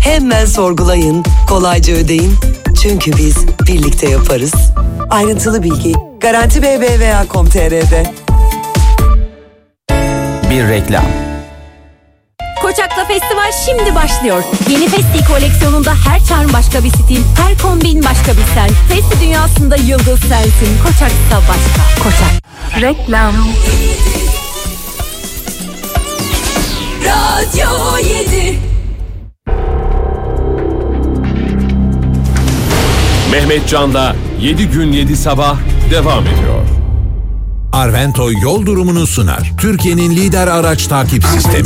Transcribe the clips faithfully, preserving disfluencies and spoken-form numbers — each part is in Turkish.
Hemen sorgulayın, kolayca ödeyin. Çünkü biz birlikte yaparız. Ayrıntılı bilgi Garanti B B V A nokta com nokta t r'de. Bir reklam. Koçak'ta festival şimdi başlıyor. Yeni Festi koleksiyonunda her charm başka bir stil, her kombin başka bir sen. Festi dünyasında yıldız sensin. Koçak'ta başka. Koçak. Reklam. Radyo yedi. Mehmet Can'la yedi gün yedi sabah devam ediyor. Arvento yol durumunu sunar. Türkiye'nin lider araç takip sistemi.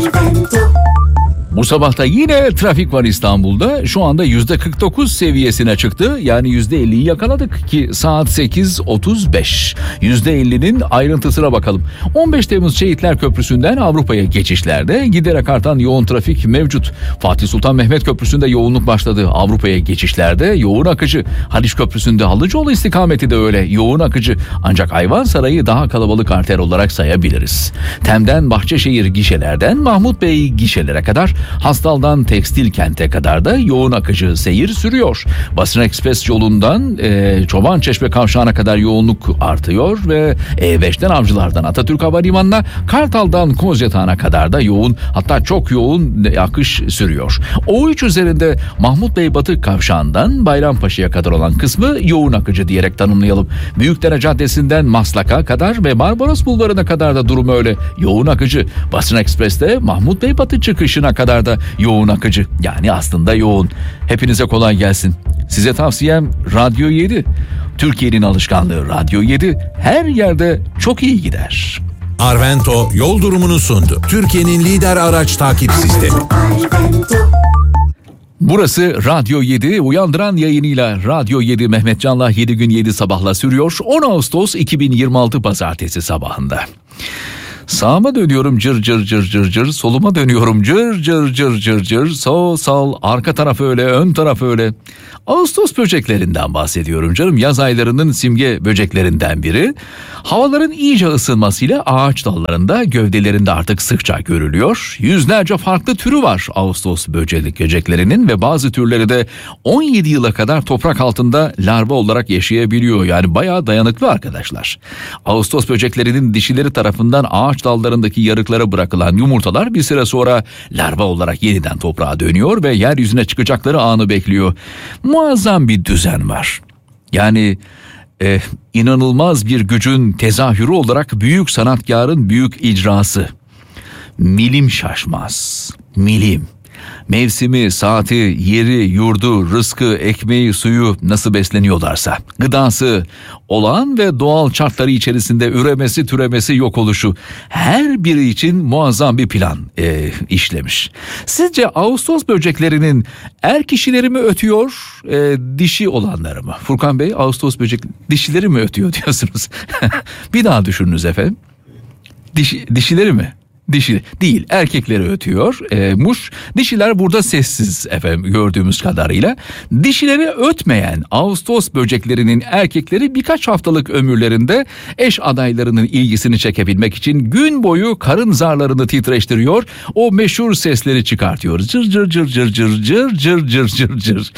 Bu sabahta yine trafik var İstanbul'da. Şu anda yüzde kırk dokuz seviyesine çıktı. Yani yüzde elliyi yakaladık ki saat sekiz otuz beş. yüzde ellinin ayrıntısına bakalım. on beş Temmuz Şehitler Köprüsü'nden Avrupa'ya geçişlerde giderek artan yoğun trafik mevcut. Fatih Sultan Mehmet Köprüsü'nde yoğunluk başladı. Avrupa'ya geçişlerde yoğun akıcı. Haliç Köprüsü'nde Halıcıoğlu istikameti de öyle yoğun akıcı. Ancak Ayvansaray'ı daha kalabalık arter olarak sayabiliriz. Tem'den Bahçeşehir gişelerden Mahmut Bey gişelere kadar, Hastal'dan Tekstil Kent'e kadar da yoğun akıcı seyir sürüyor. Basın Ekspres yolundan e, Çobançeşme kavşağına kadar yoğunluk artıyor ve E beşten Avcılar'dan Atatürk Havalimanı'na, Kartal'dan Kozyatağı'na kadar da yoğun, hatta çok yoğun akış sürüyor. O üç üzerinde Mahmut Bey Batı kavşağından Bayrampaşa'ya kadar olan kısmı yoğun akıcı diyerek tanımlayalım. Büyükdere Caddesi'nden Maslak'a kadar ve Barbaros Bulvarı'na kadar da durum öyle yoğun akıcı. Basın Ekspres'te Mahmut Bey Batı çıkışına kadar da yoğun akıcı. Yani aslında yoğun. Hepinize kolay gelsin. Size tavsiyem Radyo yedi. Türkiye'nin alışkanlığı Radyo yedi. Her yerde çok iyi gider. Arvento yol durumunu sundu. Türkiye'nin lider araç takip sistemi. Burası Radyo yedi. Uyandıran yayınıyla Radyo yedi Mehmet Can'la yedi gün yedi sabahla sürüyor. on Ağustos iki bin yirmi altı Pazartesi sabahında. Sağıma dönüyorum cır cır cır cır cır, soluma dönüyorum cır cır cır cır cır, sağ sal, arka taraf öyle, ön taraf öyle. Ağustos böceklerinden bahsediyorum canım, yaz aylarının simge böceklerinden biri. Havaların iyice ısınmasıyla ağaç dallarında, gövdelerinde artık sıkça görülüyor. Yüzlerce farklı türü var Ağustos böcek böceklerinin ve bazı türleri de on yedi yıla kadar toprak altında larva olarak yaşayabiliyor. Yani bayağı dayanıklı arkadaşlar. Ağustos böceklerinin dişileri tarafından ağaç dallarındaki yarıklara bırakılan yumurtalar bir süre sonra larva olarak yeniden toprağa dönüyor ve yeryüzüne çıkacakları anı bekliyor. Muazzam bir düzen var. Yani e, inanılmaz bir gücün tezahürü olarak büyük sanatkarın büyük icrası. Milim şaşmaz. Milim. Mevsimi, saati, yeri, yurdu, rızkı, ekmeği, suyu nasıl besleniyorlarsa, gıdası, olağan ve doğal şartları içerisinde üremesi, türemesi, yok oluşu, her biri için muazzam bir plan e, işlemiş. Sizce Ağustos böceklerinin er kişileri mi ötüyor, e, dişi olanları mı? Furkan Bey, Ağustos böcek dişileri mi ötüyor diyorsunuz? Bir daha düşününüz efendim. Dişi, dişileri mi? Dişi değil, erkekleri ötüyor. E, muş dişiler burada sessiz efendim gördüğümüz kadarıyla. Dişileri ötmeyen Ağustos böceklerinin erkekleri birkaç haftalık ömürlerinde eş adaylarının ilgisini çekebilmek için gün boyu karın zarlarını titreştiriyor. O meşhur sesleri çıkartıyor. Cır cır cır cır cır cır cır cır cır cır.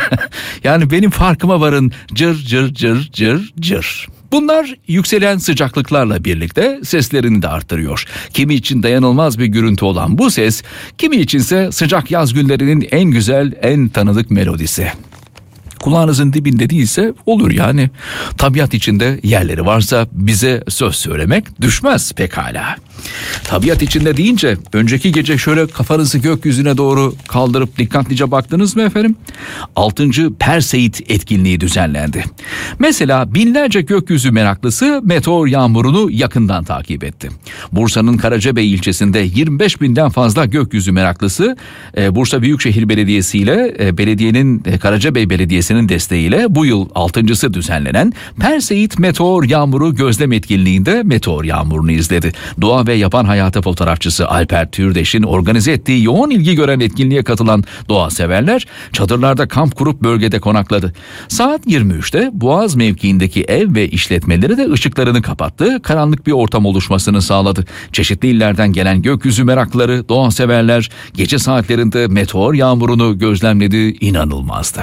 Yani benim farkıma varın, cır cır cır cır cır. Bunlar yükselen sıcaklıklarla birlikte seslerini de arttırıyor. Kimi için dayanılmaz bir gürültü olan bu ses, kimi içinse sıcak yaz günlerinin en güzel, en tanıdık melodisi. Kulağınızın dibinde değilse olur yani. Tabiat içinde yerleri varsa bize söz söylemek düşmez pekala. Tabiat içinde deyince önceki gece şöyle kafanızı gökyüzüne doğru kaldırıp dikkatlice baktınız mı efendim? altıncı Perseid etkinliği düzenlendi. Mesela binlerce gökyüzü meraklısı meteor yağmurunu yakından takip etti. Bursa'nın Karacabey ilçesinde yirmi beş binden fazla gökyüzü meraklısı Bursa Büyükşehir Belediyesi ile belediyenin Karacabey Belediyesi Mahkemesi'nin desteğiyle bu yıl altıncısı düzenlenen Perseid Meteor Yağmuru gözlem etkinliğinde meteor yağmurunu izledi. Doğa ve yaban hayatı fotoğrafçısı Alper Türdeş'in organize ettiği yoğun ilgi gören etkinliğe katılan doğa severler çadırlarda kamp kurup bölgede konakladı. Saat yirmi üçte Boğaz mevkiindeki ev ve işletmeleri de ışıklarını kapattı, karanlık bir ortam oluşmasını sağladı. Çeşitli illerden gelen gökyüzü meraklıları, doğa severler gece saatlerinde meteor yağmurunu gözlemledi, inanılmazdı.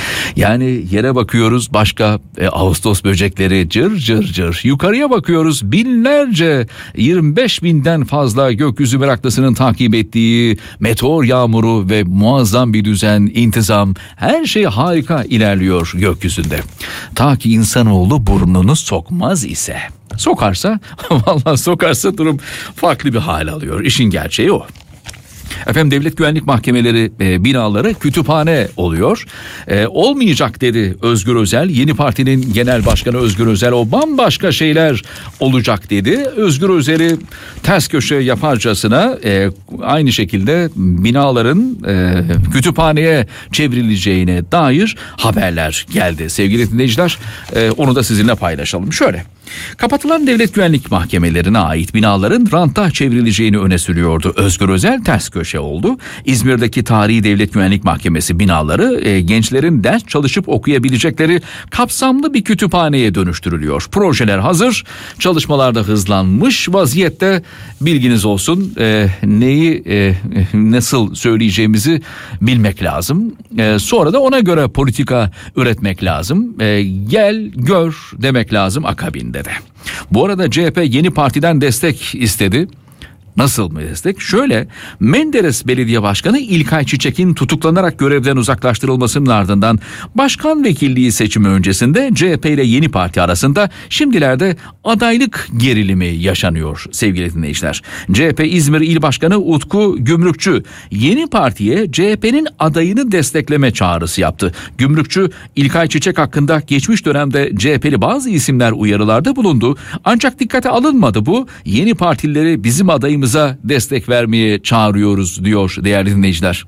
Yani yere bakıyoruz başka e, Ağustos böcekleri cır cır cır. Yukarıya bakıyoruz binlerce, yirmi beş binden fazla gökyüzü meraklısının takip ettiği meteor yağmuru ve muazzam bir düzen, intizam, her şey harika ilerliyor gökyüzünde. Ta ki insanoğlu burnunu sokmaz ise. Sokarsa, vallahi sokarsa durum farklı bir hal alıyor. İşin gerçeği o. Efendim devlet güvenlik mahkemeleri e, binaları kütüphane oluyor. E, olmayacak dedi Özgür Özel. Yeni Parti'nin genel başkanı Özgür Özel o bambaşka şeyler olacak dedi. Özgür Özel'i ters köşe yaparcasına e, aynı şekilde binaların e, kütüphaneye çevrileceğine dair haberler geldi. Sevgili dinleyiciler e, onu da sizinle paylaşalım. Şöyle. Kapatılan devlet güvenlik mahkemelerine ait binaların ranta çevrileceğini öne sürüyordu. Özgür Özel ters köşe oldu. İzmir'deki Tarihi Devlet Güvenlik Mahkemesi binaları e, gençlerin ders çalışıp okuyabilecekleri kapsamlı bir kütüphaneye dönüştürülüyor. Projeler hazır, çalışmalar da hızlanmış vaziyette. Bilginiz olsun, e, neyi e, nasıl söyleyeceğimizi bilmek lazım. E, sonra da ona göre politika üretmek lazım. E, gel gör demek lazım akabinde de. Bu arada C H P yeni partiden destek istedi. Nasıl mı destek? Şöyle, Menderes Belediye Başkanı İlkay Çiçek'in tutuklanarak görevden uzaklaştırılmasının ardından başkan vekilliği seçimi öncesinde C H P ile Yeni Parti arasında şimdilerde adaylık gerilimi yaşanıyor sevgili dinleyiciler. C H P İzmir İl Başkanı Utku Gümrükçü Yeni Parti'ye C H P'nin adayını destekleme çağrısı yaptı. Gümrükçü İlkay Çiçek hakkında geçmiş dönemde C H P'li bazı isimler uyarılarda bulundu. Ancak dikkate alınmadı bu. Yeni partilileri bizim adayımız destek vermeye çağırıyoruz diyor değerli dinleyiciler.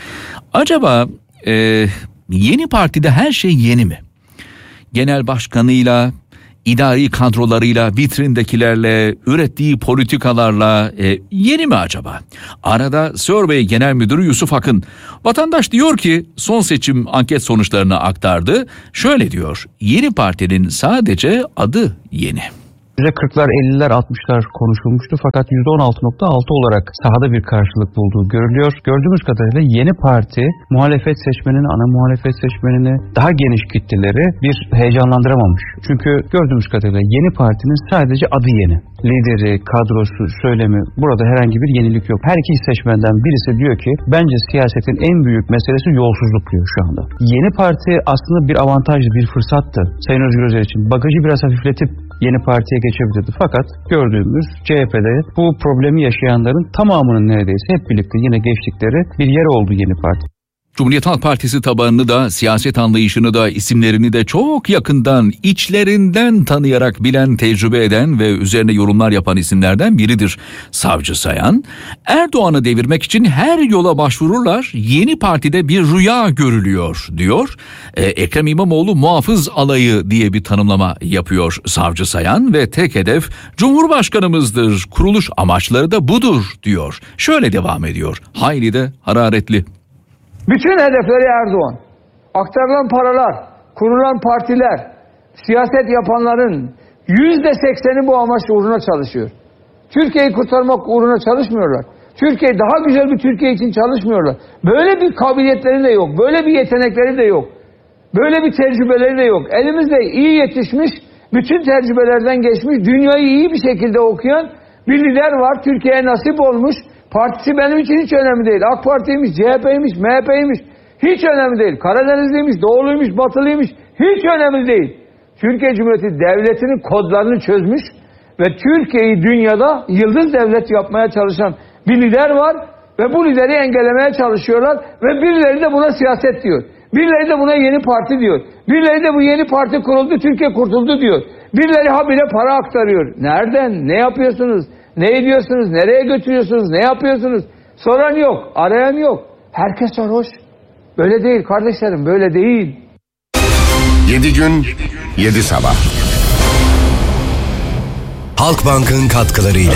Acaba e, Yeni Parti'de her şey yeni mi? Genel başkanıyla, idari kadrolarıyla, vitrindekilerle, ürettiği politikalarla e, yeni mi acaba? Arada Sörbey Genel Müdürü Yusuf Akın, vatandaş diyor ki son seçim anket sonuçlarını aktardı. Şöyle diyor, Yeni Parti'nin sadece adı yeni. yüzde kırklar, elliler, altmışlar konuşulmuştu fakat yüzde on altı nokta altı olarak sahada bir karşılık bulduğu görülüyor. Gördüğümüz kadarıyla Yeni Parti muhalefet seçmenini, ana muhalefet seçmenini, daha geniş kitleleri bir heyecanlandıramamış. Çünkü gördüğümüz kadarıyla Yeni Parti'nin sadece adı yeni. Lideri, kadrosu, söylemi, burada herhangi bir yenilik yok. Her iki seçmenden birisi diyor ki bence siyasetin en büyük meselesi yolsuzluk diyor şu anda. Yeni Parti aslında bir avantajdı, bir fırsattı Sayın Özgür Özel için. Bagajı biraz hafifletip Yeni Parti'ye geçebilirdi. Fakat gördüğümüz C H P'de bu problemi yaşayanların tamamının neredeyse hep birlikte yine geçtikleri bir yer oldu Yeni Parti. Cumhuriyet Halk Partisi tabanını da, siyaset anlayışını da, isimlerini de çok yakından, içlerinden tanıyarak bilen, tecrübe eden ve üzerine yorumlar yapan isimlerden biridir Savcı Sayan. Erdoğan'ı devirmek için her yola başvururlar, Yeni Parti'de bir rüya görülüyor diyor. Ee, Ekrem İmamoğlu muhafız alayı diye bir tanımlama yapıyor Savcı Sayan ve tek hedef Cumhurbaşkanımızdır, kuruluş amaçları da budur diyor. Şöyle devam ediyor, hayli de hararetli. Bütün hedefleri Erdoğan. Aktarılan paralar, kurulan partiler, siyaset yapanların yüzde sekseni bu amaç uğruna çalışıyor. Türkiye'yi kurtarmak uğruna çalışmıyorlar. Türkiye daha güzel bir Türkiye için çalışmıyorlar. Böyle bir kabiliyetleri de yok, böyle bir yetenekleri de yok. Böyle bir tecrübeleri de yok. Elimizde iyi yetişmiş, bütün tecrübelerden geçmiş, dünyayı iyi bir şekilde okuyan bir lider var. Türkiye'ye nasip olmuş. Partisi benim için hiç önemli değil. AK Parti'ymiş, C H P'ymiş, M H P'ymiş. Hiç önemli değil. Karadenizliymiş, Doğuluymuş, Batılıymış. Hiç önemli değil. Türkiye Cumhuriyeti Devleti'nin kodlarını çözmüş ve Türkiye'yi dünyada yıldız devlet yapmaya çalışan bir lider var ve bu lideri engellemeye çalışıyorlar ve birileri de buna siyaset diyor. Birileri de buna Yeni Parti diyor. Birileri de bu Yeni Parti kuruldu, Türkiye kurtuldu diyor. Birileri habire para aktarıyor. Nereden? Ne yapıyorsunuz? Ne ediyorsunuz? Nereye götürüyorsunuz? Ne yapıyorsunuz? Soran yok, arayan yok. Herkes sarhoş. Böyle değil kardeşlerim, böyle değil. Yedi gün, yedi sabah. Halkbank'ın katkılarıyla.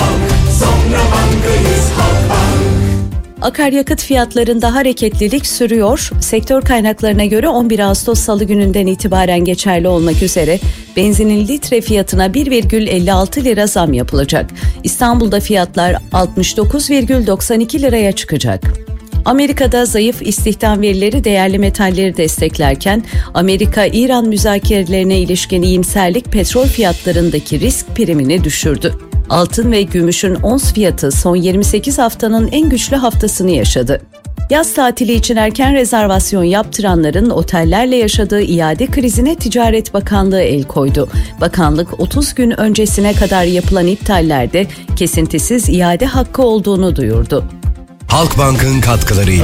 Akaryakıt fiyatlarında hareketlilik sürüyor. Sektör kaynaklarına göre on bir Ağustos Salı gününden itibaren geçerli olmak üzere benzinin litre fiyatına bir virgül elli altı lira zam yapılacak. İstanbul'da fiyatlar altmış dokuz virgül doksan iki liraya çıkacak. Amerika'da zayıf istihdam verileri değerli metalleri desteklerken Amerika-İran müzakerelerine ilişkin iyimserlik petrol fiyatlarındaki risk primini düşürdü. Altın ve gümüşün ons fiyatı son yirmi sekiz haftanın en güçlü haftasını yaşadı. Yaz tatili için erken rezervasyon yaptıranların otellerle yaşadığı iade krizine Ticaret Bakanlığı el koydu. Bakanlık otuz gün öncesine kadar yapılan iptallerde kesintisiz iade hakkı olduğunu duyurdu. Halkbank'ın katkılarıyla.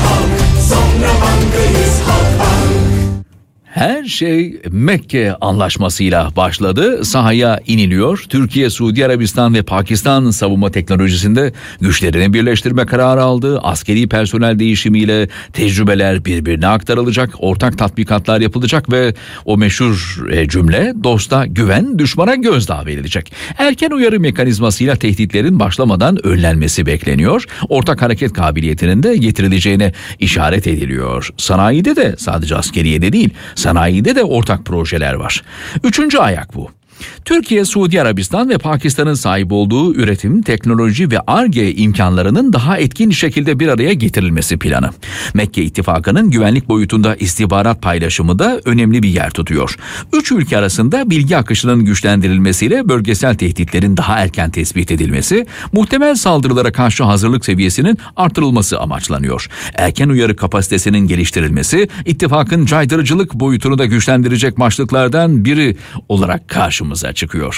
Her şey Mekke Anlaşması'yla başladı. Sahaya iniliyor. Türkiye, Suudi Arabistan ve Pakistan savunma teknolojisinde güçlerini birleştirme kararı aldı. Askeri personel değişimiyle tecrübeler birbirine aktarılacak. Ortak tatbikatlar yapılacak ve o meşhur cümle dosta güven, düşmana gözdağı verilecek. Erken uyarı mekanizmasıyla tehditlerin başlamadan önlenmesi bekleniyor. Ortak hareket kabiliyetinin de getirileceğine işaret ediliyor. Sanayide de, sadece askeriyede değil, sanayide de ortak projeler var. Üçüncü ayak bu. Türkiye, Suudi Arabistan ve Pakistan'ın sahip olduğu üretim, teknoloji ve Ar-Ge imkanlarının daha etkin şekilde bir araya getirilmesi planı. Mekke İttifakı'nın güvenlik boyutunda istihbarat paylaşımı da önemli bir yer tutuyor. Üç ülke arasında bilgi akışının güçlendirilmesiyle bölgesel tehditlerin daha erken tespit edilmesi, muhtemel saldırılara karşı hazırlık seviyesinin artırılması amaçlanıyor. Erken uyarı kapasitesinin geliştirilmesi, ittifakın caydırıcılık boyutunu da güçlendirecek başlıklardan biri olarak karşımıza çıkıyor.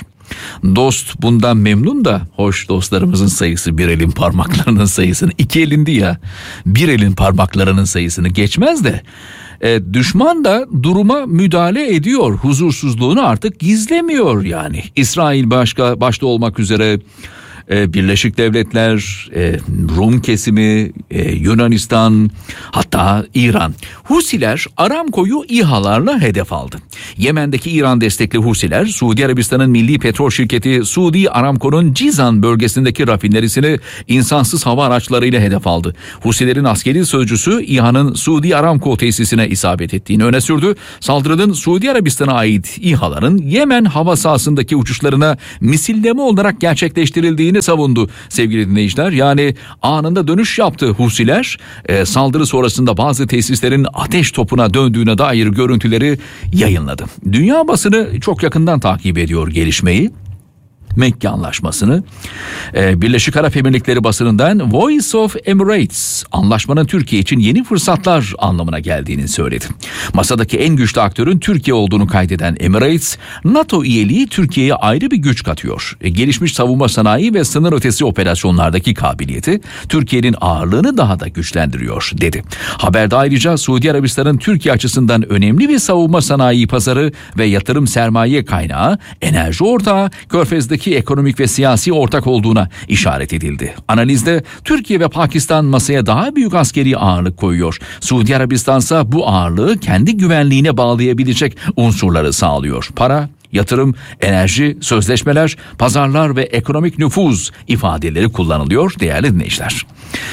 Dost bundan memnun da, hoş dostlarımızın sayısı bir elin parmaklarının sayısını, iki elindi ya, bir elin parmaklarının sayısını geçmez de e, düşman da duruma müdahale ediyor. Huzursuzluğunu artık gizlemiyor yani. İsrail başka başta olmak üzere Birleşik Devletler, Rum kesimi, Yunanistan, hatta İran. Husiler Aramco'yu İHA'larla hedef aldı. Yemen'deki İran destekli Husiler, Suudi Arabistan'ın milli petrol şirketi Suudi Aramco'nun Cizan bölgesindeki rafinerisini insansız hava araçlarıyla hedef aldı. Husilerin askeri sözcüsü İHA'nın Suudi Aramco tesisine isabet ettiğini öne sürdü. Saldırının Suudi Arabistan'a ait İHA'ların Yemen hava sahasındaki uçuşlarına misilleme olarak gerçekleştirildiğini savundu sevgili dinleyiciler. Yani anında dönüş yaptı Husiler. E, saldırı sonrasında bazı tesislerin ateş topuna döndüğüne dair görüntüleri yayınladı. Dünya basını çok yakından takip ediyor gelişmeyi. Mekke Anlaşması'nı. Ee, Birleşik Arap Emirlikleri basınından Voice of Emirates anlaşmanın Türkiye için yeni fırsatlar anlamına geldiğini söyledi. Masadaki en güçlü aktörün Türkiye olduğunu kaydeden Emirates, NATO üyeliği Türkiye'ye ayrı bir güç katıyor. E, gelişmiş savunma sanayi ve sınır ötesi operasyonlardaki kabiliyeti Türkiye'nin ağırlığını daha da güçlendiriyor dedi. Haberde ayrıca Suudi Arabistan'ın Türkiye açısından önemli bir savunma sanayi pazarı ve yatırım sermaye kaynağı, enerji ortağı, Körfez'deki ekonomik ve siyasi ortak olduğuna işaret edildi. Analizde Türkiye ve Pakistan masaya daha büyük askeri ağırlık koyuyor. Suudi Arabistan ise bu ağırlığı kendi güvenliğine bağlayabilecek unsurları sağlıyor. Para, yatırım, enerji, sözleşmeler, pazarlar ve ekonomik nüfuz ifadeleri kullanılıyor değerli dinleyiciler.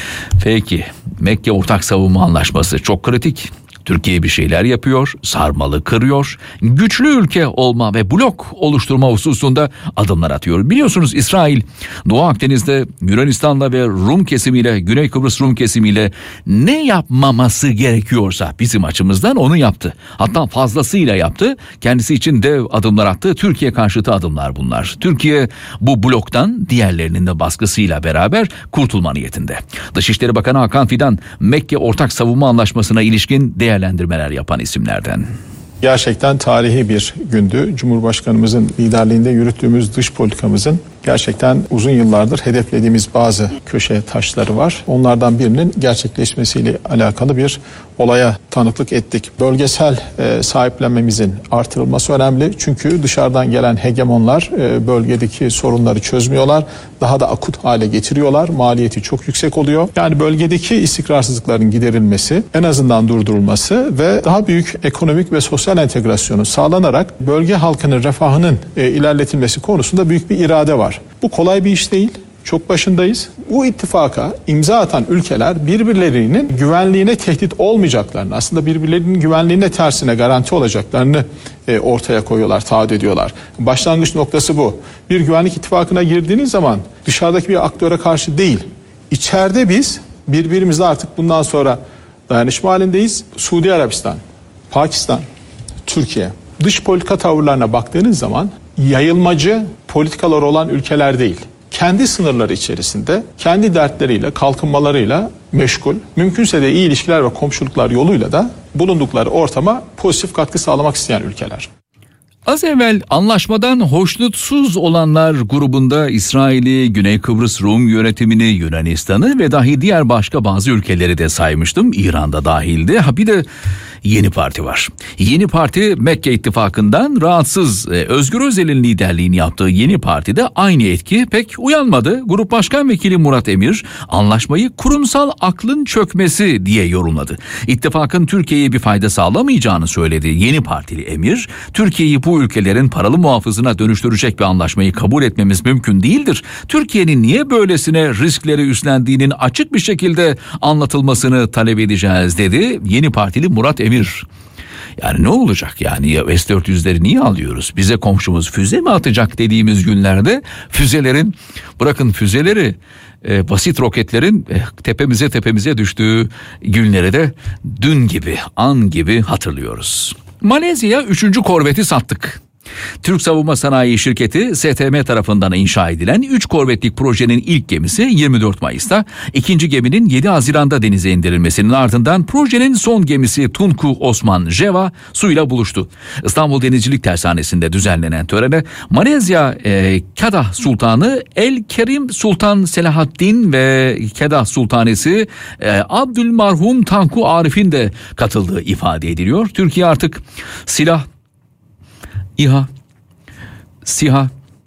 Peki, Mekke Ortak Savunma Anlaşması çok kritik. Türkiye bir şeyler yapıyor, sarmalı kırıyor, güçlü ülke olma ve blok oluşturma hususunda adımlar atıyor. Biliyorsunuz İsrail, Doğu Akdeniz'de Yunanistan'la ve Rum kesimiyle, Güney Kıbrıs Rum kesimiyle ne yapmaması gerekiyorsa bizim açımızdan onu yaptı. Hatta fazlasıyla yaptı. Kendisi için dev adımlar attı. Türkiye karşıtı adımlar bunlar. Türkiye bu bloktan diğerlerinin de baskısıyla beraber kurtulma niyetinde. Dışişleri Bakanı Hakan Fidan, Mekke Ortak Savunma Anlaşması'na ilişkin değerlendirmeler yapan isimlerden. Gerçekten tarihi bir gündü. Cumhurbaşkanımızın liderliğinde yürüttüğümüz dış politikamızın Gerçekten uzun yıllardır hedeflediğimiz bazı köşe taşları var. Onlardan birinin gerçekleşmesiyle alakalı bir olaya tanıklık ettik. Bölgesel e, sahiplenmemizin artırılması önemli. Çünkü dışarıdan gelen hegemonlar e, bölgedeki sorunları çözmüyorlar. Daha da akut hale getiriyorlar. Maliyeti çok yüksek oluyor. Yani bölgedeki istikrarsızlıkların giderilmesi, en azından durdurulması ve daha büyük ekonomik ve sosyal entegrasyonu sağlanarak bölge halkının refahının e, ilerletilmesi konusunda büyük bir irade var. Bu kolay bir iş değil. Çok başındayız. Bu ittifaka imza atan ülkeler birbirlerinin güvenliğine tehdit olmayacaklarını, aslında birbirlerinin güvenliğine tersine garanti olacaklarını e, ortaya koyuyorlar, taahhüt ediyorlar. Başlangıç noktası bu. Bir güvenlik ittifakına girdiğiniz zaman dışarıdaki bir aktöre karşı değil, içeride biz birbirimizle artık bundan sonra dayanışma halindeyiz. Suudi Arabistan, Pakistan, Türkiye dış politika tavırlarına baktığınız zaman yayılmacı politikalar olan ülkeler değil. Kendi sınırları içerisinde, kendi dertleriyle, kalkınmalarıyla meşgul, mümkünse de iyi ilişkiler ve komşuluklar yoluyla da bulundukları ortama pozitif katkı sağlamak isteyen ülkeler. Az evvel anlaşmadan hoşnutsuz olanlar grubunda İsrail'i, Güney Kıbrıs Rum yönetimini, Yunanistan'ı ve dahi diğer başka bazı ülkeleri de saymıştım. İran'da dahildi. Ha bir de Yeni Parti var. Yeni Parti Mekke ittifakından rahatsız. Özgür Özel'in liderliğini yaptığı Yeni Parti'de aynı etki pek uyanmadı. Grup Başkan Vekili Murat Emir anlaşmayı kurumsal aklın çökmesi diye yorumladı. İttifakın Türkiye'ye bir fayda sağlamayacağını söyledi. Yeni Partili Emir, Türkiye'yi bu ülkelerin paralı muhafızına dönüştürecek bir anlaşmayı kabul etmemiz mümkün değildir. Türkiye'nin niye böylesine riskleri üstlendiğinin açık bir şekilde anlatılmasını talep edeceğiz dedi. Yeni Partili Murat Emir. Yani ne olacak yani ya S dört yüzleri niye alıyoruz? Bize komşumuz füze mi atacak dediğimiz günlerde füzelerin, bırakın füzeleri, e, basit roketlerin e, tepemize tepemize düştüğü günleri de dün gibi, an gibi hatırlıyoruz. Malezya'ya üçüncü korveti sattık. Türk Savunma Sanayi Şirketi S T M tarafından inşa edilen üç korvetlik projenin ilk gemisi yirmi dört Mayıs'ta, ikinci geminin yedi Haziran'da denize indirilmesinin ardından projenin son gemisi Tunku Osman Jeva suyla buluştu. İstanbul Denizcilik Tersanesi'nde düzenlenen törene Malezya e, Kedah Sultanı El Kerim Sultan Selahaddin ve Kedah Sultanesi e, Abdülmarhum Tanku Arif'in de katıldığı ifade ediliyor. Türkiye artık silah, İHA, SİHA,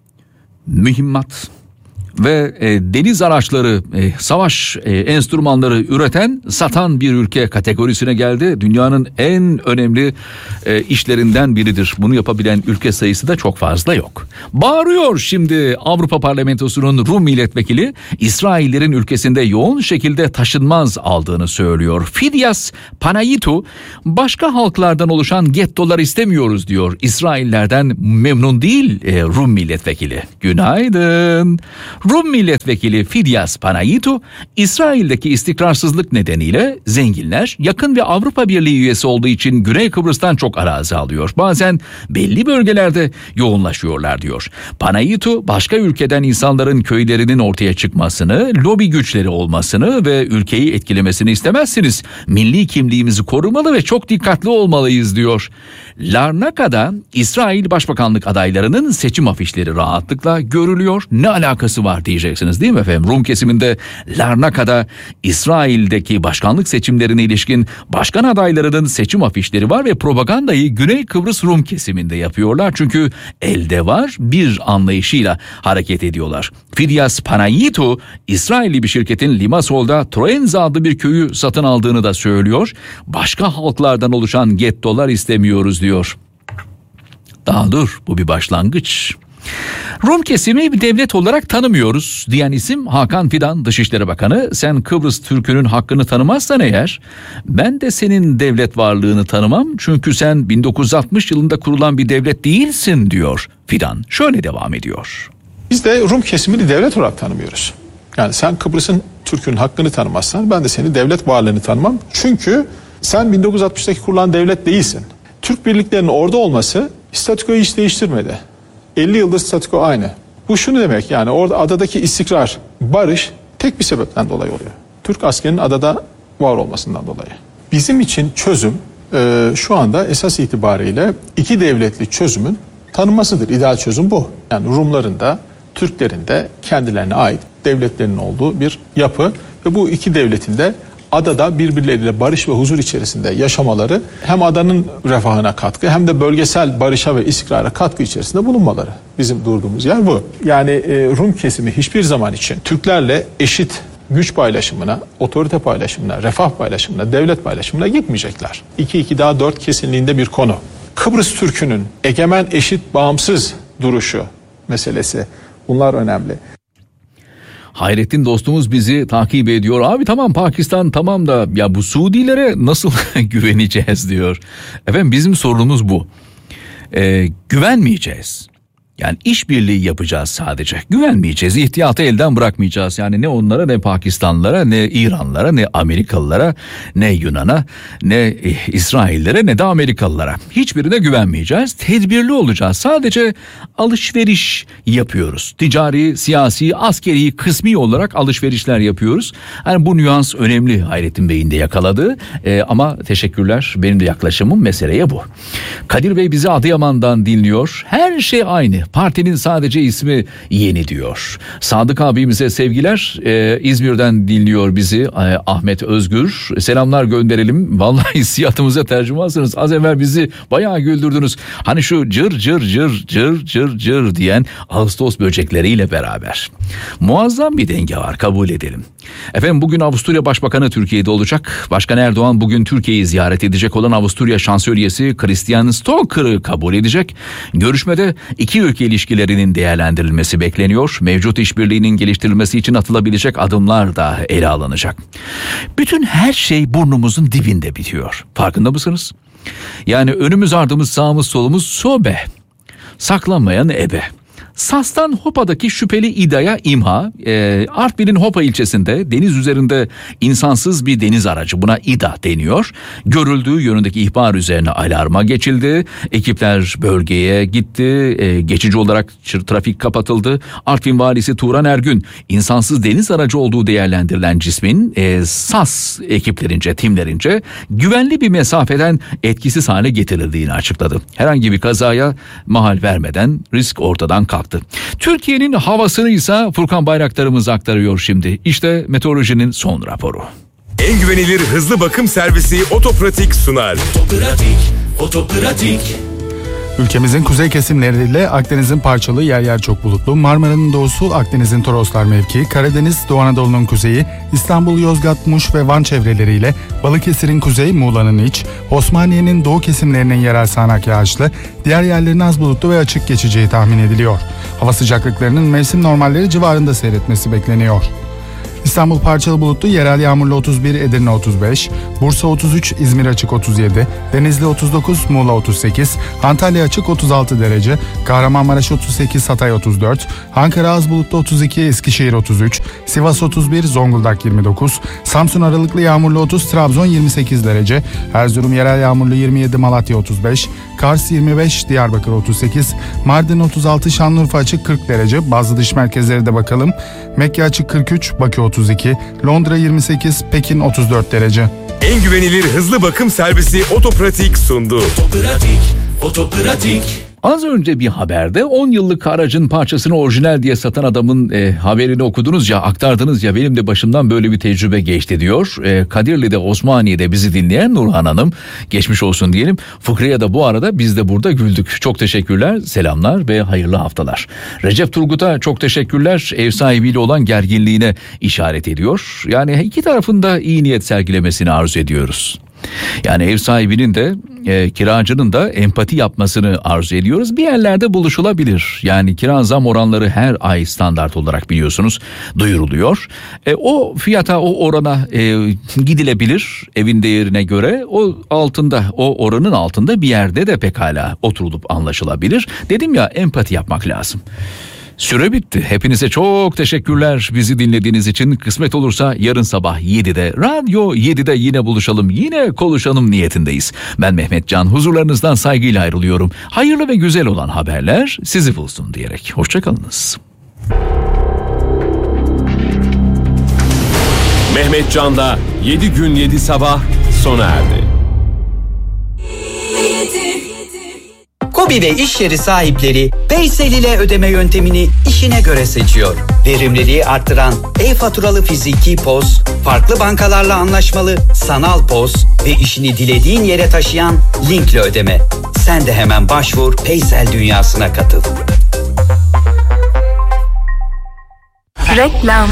mühimmat ve e, deniz araçları, e, savaş e, enstrümanları üreten, satan bir ülke kategorisine geldi. Dünyanın en önemli e, işlerinden biridir. Bunu yapabilen ülke sayısı da çok fazla yok. Bağırıyor şimdi Avrupa Parlamentosu'nun Rum milletvekili, İsraillerin ülkesinde yoğun şekilde taşınmaz aldığını söylüyor. Fidyas Panayitou, başka halklardan oluşan gettolar istemiyoruz diyor. İsraillerden memnun değil e, Rum milletvekili. Günaydın. Rum milletvekili Fidyas Panayitou, İsrail'deki istikrarsızlık nedeniyle zenginler yakın ve Avrupa Birliği üyesi olduğu için Güney Kıbrıs'tan çok arazi alıyor. Bazen belli bölgelerde yoğunlaşıyorlar diyor. Panayitou, başka ülkeden insanların köylerinin ortaya çıkmasını, lobi güçleri olmasını ve ülkeyi etkilemesini istemezsiniz. Milli kimliğimizi korumalı ve çok dikkatli olmalıyız diyor. Larnaka'da İsrail Başbakanlık adaylarının seçim afişleri rahatlıkla görülüyor. Ne alakası var diyeceksiniz değil mi efendim? Rum kesiminde Larnaka'da İsrail'deki başkanlık seçimlerine ilişkin başkan adaylarının seçim afişleri var ve propagandayı Güney Kıbrıs Rum kesiminde yapıyorlar. Çünkü elde var bir anlayışıyla hareket ediyorlar. Fidyas Panayitou, İsrailli bir şirketin Limassol'da Troenza adlı bir köyü satın aldığını da söylüyor. Başka halklardan oluşan gettolar istemiyoruz diyor. Daha dur, bu bir başlangıç. Rum kesimi bir devlet olarak tanımıyoruz diyen isim Hakan Fidan, Dışişleri Bakanı. Sen Kıbrıs Türk'ünün hakkını tanımazsan eğer, ben de senin devlet varlığını tanımam, çünkü sen bin dokuz yüz altmış yılında kurulan bir devlet değilsin diyor Fidan. Şöyle devam ediyor. Biz de Rum kesimini devlet olarak tanımıyoruz. Yani sen Kıbrıs'ın Türk'ün hakkını tanımazsan ben de senin devlet varlığını tanımam. Çünkü sen bin dokuz yüz altmıştaki kurulan devlet değilsin. Türk birliklerinin orada olması statükoyu hiç değiştirmedi. elli yıldır statüko aynı. Bu şunu demek, yani orada adadaki istikrar, barış tek bir sebepten dolayı oluyor. Türk askerinin adada var olmasından dolayı. Bizim için çözüm e, şu anda esas itibariyle iki devletli çözümün tanınmasıdır. İdeal çözüm bu. Yani Rumların da Türklerin de kendilerine ait devletlerinin olduğu bir yapı ve bu iki devletin de adada birbirleriyle barış ve huzur içerisinde yaşamaları hem adanın refahına katkı hem de bölgesel barışa ve istikrara katkı içerisinde bulunmaları. Bizim durduğumuz yer bu. Yani e, Rum kesimi hiçbir zaman için Türklerle eşit güç paylaşımına, otorite paylaşımına, refah paylaşımına, devlet paylaşımına gitmeyecekler. iki iki daha dört kesinliğinde bir konu. Kıbrıs Türk'ünün egemen, eşit, bağımsız duruşu meselesi, bunlar önemli. Hayrettin dostumuz bizi takip ediyor. Abi tamam Pakistan tamam da ya bu Suudilere nasıl güveneceğiz diyor. Efendim bizim sorunumuz bu. Ee, güvenmeyeceğiz. Yani işbirliği yapacağız sadece. Güvenmeyeceğiz. İhtiyatı elden bırakmayacağız. Yani ne onlara ne Pakistanlılara ne İranlılara ne Amerikalılara ne Yunan'a ne İsraillere ne de Amerikalılara. Hiçbirine güvenmeyeceğiz. Tedbirli olacağız. Sadece alışveriş yapıyoruz. Ticari, siyasi, askeri, kısmi olarak alışverişler yapıyoruz. Yani bu nüans önemli Hayrettin Bey'in de yakaladığı. Ee, ama teşekkürler. Benim de yaklaşımım meseleye bu. Kadir Bey bizi Adıyaman'dan dinliyor. Her şey aynı. Partinin sadece ismi yeni diyor. Sadık abimize sevgiler. Ee, İzmir'den dinliyor bizi ee, Ahmet Özgür. Selamlar gönderelim. Vallahi hissiyatımıza tercümansınız. Az evvel bizi bayağı güldürdünüz. Hani şu cır cır cır cır cır cır diyen Ağustos böcekleriyle beraber. Muazzam bir denge var, kabul edelim. Efendim bugün Avusturya Başbakanı Türkiye'de olacak. Başkan Erdoğan bugün Türkiye'yi ziyaret edecek olan Avusturya Şansölyesi Christian Stoker'ı kabul edecek. Görüşmede iki ülke ilişkilerinin değerlendirilmesi bekleniyor. Mevcut işbirliğinin geliştirilmesi için atılabilecek adımlar da ele alınacak. Bütün her şey burnumuzun dibinde bitiyor. Farkında mısınız? Yani önümüz ardımız sağımız solumuz sobe. Saklanmayan ebe. Sas'tan Hopa'daki şüpheli İDA'ya imha, e, Artvin'in Hopa ilçesinde deniz üzerinde insansız bir deniz aracı, buna İDA deniyor. Görüldüğü yönündeki ihbar üzerine alarma geçildi. Ekipler bölgeye gitti, e, geçici olarak trafik kapatıldı. Artvin valisi Turan Ergün, insansız deniz aracı olduğu değerlendirilen cismin e, Sas ekiplerince, timlerince güvenli bir mesafeden etkisiz hale getirildiğini açıkladı. Herhangi bir kazaya mahal vermeden risk ortadan kalktı. Türkiye'nin havasını ise Furkan Bayraktarımız aktarıyor şimdi. İşte meteorolojinin son raporu. En güvenilir hızlı bakım servisi Otopratik sunar. Otopratik, Otopratik. Ülkemizin kuzey kesimleriyle Akdeniz'in parçalı yer yer çok bulutlu, Marmara'nın doğusu, Akdeniz'in Toroslar mevkii, Karadeniz, Doğu Anadolu'nun kuzeyi, İstanbul, Yozgat, Muş ve Van çevreleriyle Balıkesir'in kuzeyi, Muğla'nın iç, Osmaniye'nin doğu kesimlerinin yerel sağanak yağışlı, diğer yerlerin az bulutlu ve açık geçeceği tahmin ediliyor. Hava sıcaklıklarının mevsim normalleri civarında seyretmesi bekleniyor. İstanbul parçalı bulutlu, yerel yağmurlu otuz bir, Edirne otuz beş, Bursa otuz üç, İzmir açık otuz yedi, Denizli otuz dokuz, Muğla otuz sekiz, Antalya açık otuz altı derece, Kahramanmaraş otuz sekiz, Hatay otuz dört, Ankara az bulutlu otuz iki, Eskişehir otuz üç, Sivas otuz bir, Zonguldak yirmi dokuz, Samsun aralıklı yağmurlu otuz, Trabzon yirmi sekiz derece, Erzurum yerel yağmurlu yirmi yedi, Malatya otuz beş, Kars yirmi beş, Diyarbakır otuz sekiz, Mardin otuz altı, Şanlıurfa açık kırk derece, bazı dış merkezlere de bakalım. Mekke açık kırk üç, Bakü otuz iki, Londra yirmi sekiz, Pekin otuz dört derece. En güvenilir hızlı bakım servisi Otopratik sundu. Otopratik, Otopratik. Az önce bir haberde on yıllık aracın parçasını orijinal diye satan adamın e, haberini okudunuz ya, aktardınız ya, benim de başımdan böyle bir tecrübe geçti diyor. E, Kadirli'de, Osmaniye'de bizi dinleyen Nurhan Hanım, geçmiş olsun diyelim. Fıkrı'ya da bu arada biz de burada güldük. Çok teşekkürler, selamlar ve hayırlı haftalar. Recep Turgut'a çok teşekkürler, ev sahibiyle olan gerginliğine işaret ediyor. Yani iki tarafın da iyi niyet sergilemesini arzu ediyoruz. Yani ev sahibinin de e, kiracının da empati yapmasını arzu ediyoruz. Bir yerlerde buluşulabilir. Yani kira zam oranları her ay standart olarak biliyorsunuz duyuruluyor. E, o fiyata, o orana e, gidilebilir evin değerine göre. O altında, o oranın altında bir yerde de pekala oturulup anlaşılabilir. Dedim ya, empati yapmak lazım. Süre bitti. Hepinize çok teşekkürler bizi dinlediğiniz için. Kısmet olursa yarın sabah yedide, Radyo yedide yine buluşalım, yine konuşalım niyetindeyiz. Ben Mehmet Can, huzurlarınızdan saygıyla ayrılıyorum. Hayırlı ve güzel olan haberler sizi bulsun diyerek. Hoşçakalınız. Mehmet Can'la yedi gün yedi sabah sona erdi. KOBİ ve iş yeri sahipleri Paysel ile ödeme yöntemini işine göre seçiyor. Verimliliği arttıran e-faturalı fiziki P O S, farklı bankalarla anlaşmalı sanal P O S ve işini dilediğin yere taşıyan linkli ödeme. Sen de hemen başvur, Paysel dünyasına katıl. Reklam.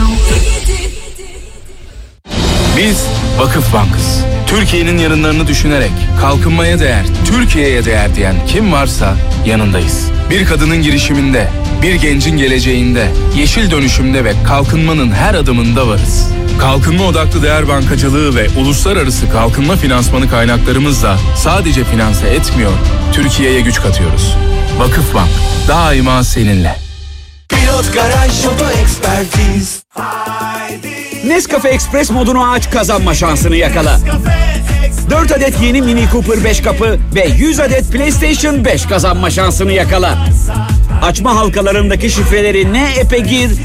Biz Vakıf Bank'ız. Türkiye'nin yarınlarını düşünerek kalkınmaya değer, Türkiye'ye değer diyen kim varsa yanındayız. Bir kadının girişiminde, bir gencin geleceğinde, yeşil dönüşümde ve kalkınmanın her adımında varız. Kalkınma odaklı değer bankacılığı ve uluslararası kalkınma finansmanı kaynaklarımızla sadece finanse etmiyor, Türkiye'ye güç katıyoruz. Vakıfbank, daima seninle. Pilot Garaj Oto Ekspertiz. Nescafe Express modunu aç, kazanma şansını yakala. dört adet yeni Mini Cooper beş kapı ve yüz adet PlayStation beş kazanma şansını yakala. Açma halkalarındaki şifreleri ne epe gir